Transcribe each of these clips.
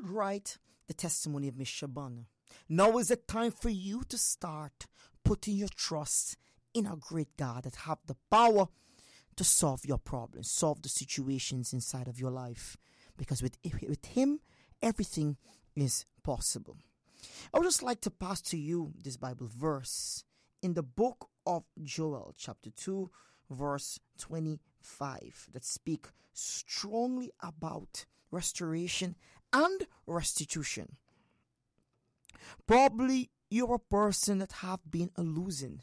would write the testimony of Miss Shabana. Now is the time for you to start putting your trust in a great God that have the power to solve your problems, solve the situations inside of your life. Because with Him, everything is possible. I would just like to pass to you this Bible verse in the book of Joel, chapter 2, verse 25, that speak strongly about restoration and restitution. Probably you're a person that have been losing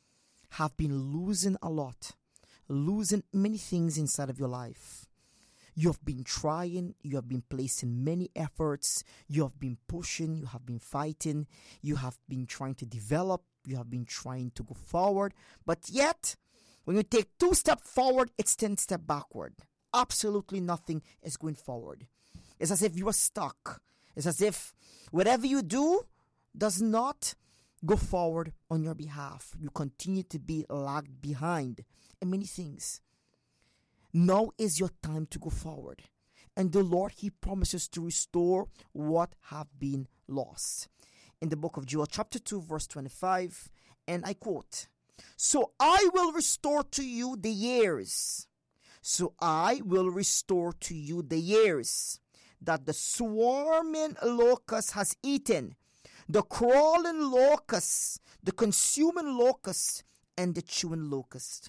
a lot, losing many things inside of your life. You have been trying, you have been placing many efforts, you have been pushing, you have been fighting, you have been trying to develop, you have been trying to go forward, but yet, when you take 2 steps forward, it's 10 steps backward. Absolutely nothing is going forward. It's as if you are stuck. It's as if whatever you do does not go forward on your behalf. You continue to be lagged behind in many things. Now is your time to go forward. And the Lord, He promises to restore what have been lost. In the book of Joel, chapter 2, verse 25, and I quote, "So I will restore to you the years. So I will restore to you the years that the swarming locust has eaten, the crawling locust, the consuming locust, and the chewing locust."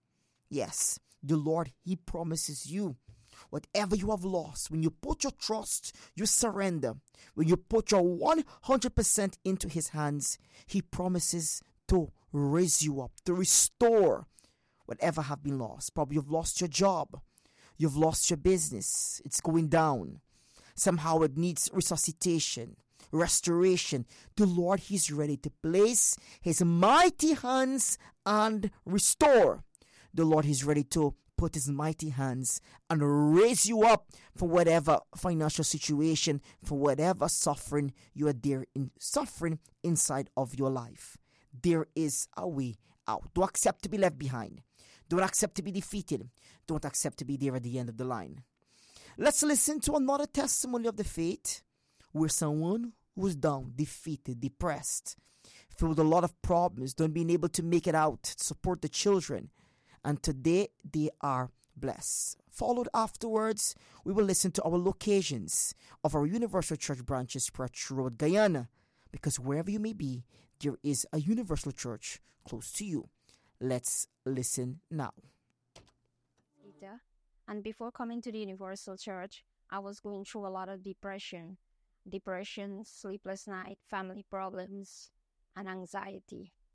Yes, the Lord, He promises you whatever you have lost, when you put your trust, you surrender, when you put your 100% into His hands, He promises to raise you up, to restore whatever have been lost. Probably you've lost your job, you've lost your business, it's going down. Somehow it needs resuscitation, restoration. The Lord, He's ready to place His mighty hands and restore. The Lord is ready to put His mighty hands and raise you up for whatever financial situation, for whatever suffering you are suffering inside of your life. There is a way out. Don't accept to be left behind. Don't accept to be defeated. Don't accept to be there at the end of the line. Let's listen to another testimony of the faith where someone who was down, defeated, depressed, filled with a lot of problems, don't being able to make it out, support the children, and today they are blessed. Followed afterwards, we will listen to our locations of our Universal Church branches, Perch Road, Guyana, because wherever you may be, there is a Universal Church close to you. Let's listen now. And before coming to the Universal Church, I was going through a lot of depression, sleepless night, family problems, and anxiety.